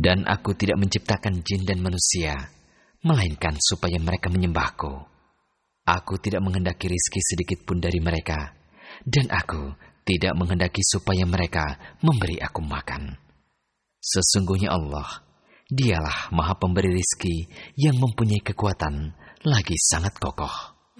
Dan aku tidak menciptakan jin dan manusia, melainkan supaya mereka menyembahku. Aku tidak menghendaki rizki sedikit pun dari mereka, dan aku tidak menghendaki supaya mereka memberi aku makan. Sesungguhnya Allah, Dialah Maha Pemberi rizki yang mempunyai kekuatan lagi sangat kokoh.